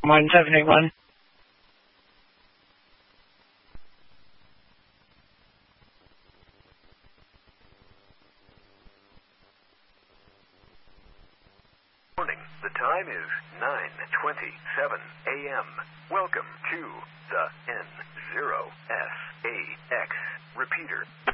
1781. Morning. The time is 9:27 a.m. Welcome to the N0SAX repeater.